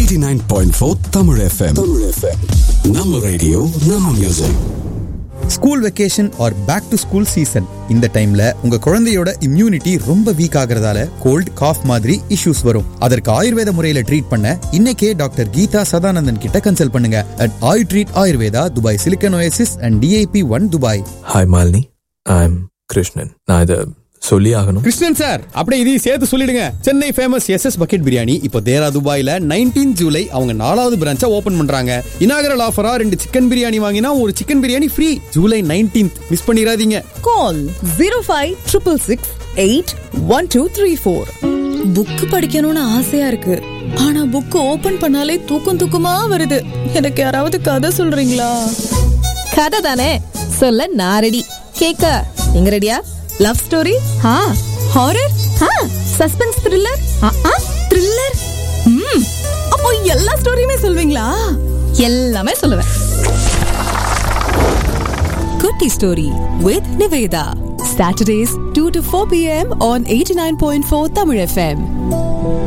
89.4 Tamil FM. நம்ம radio நம்ம music. School vacation are back to school season. இந்த டைம்ல உங்க குழந்தையோட இம்யூனிட்டி ரொம்ப வீக் ஆகுறதால கோல்ட், காஃப் மாதிரி இஷ்யூஸ் வரும். அதற்கு ஆயுர்வேத முறையில ட்ரீட் பண்ண இன்னைக்கே டாக்டர் கீதா சதானந்தன் கிட்ட கன்சல்ட் பண்ணுங்க at Ayu treat Ayurveda, Dubai silicon oasis and DIP 1 Dubai. Hi Malini, I am Krishnan. நான் இதை சொல்லி ஆகணும். கிருஷ்ணன் சார், அப்படியே இதையும் சேர்த்து சொல்லிடுங்க. Chennai famous SS bucket biryani இப்போ தேரா துபாயில 19 ஜூலை அவங்க 4வது பிரான்ச்சை ஓபன் பண்றாங்க. இனாகரல் ஆஃபரா 2 சிக்கன் பிரியாணி வாங்கினா ஒரு chicken biryani free. July 19th miss பண்ணிராதீங்க. கால் 0566681234. புக் படிக்கணும்னு ஆசையா இருக்கு, ஆனா புக் ஓபன் பண்ணாலே தூக்கமா வருது. எனக்கு யாராவது கதை சொல்றீங்களா? கதை தானே சொல்ல நான் ரெடி. கேக்க நீங்க ரெடியா? Love story, horror, suspense, thriller, thriller. அப்போ எல்லா ஸ்டோரியுமே சொல்வீங்களா? எல்லாமே சொல்லுவேன். குட்டி story with Nivetha. Saturdays 2 to 4 p.m. on 89.4 Tamil FM.